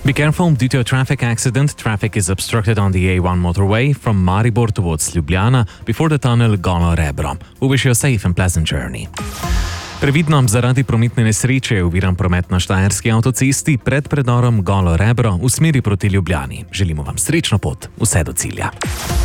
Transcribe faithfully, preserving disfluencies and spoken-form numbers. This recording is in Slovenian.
Be careful, due to a traffic accident, traffic is obstructed on the A one motorway from Maribor towards Ljubljana before the tunnel Golo Rebro. We wish you a safe and pleasant journey. Previdno, zaradi prometne nesreče je oviran promet na štajerski avtocesti pred predorom Golo Rebro v smeri proti Ljubljani. Želimo vam srečno pot, vse do cilja.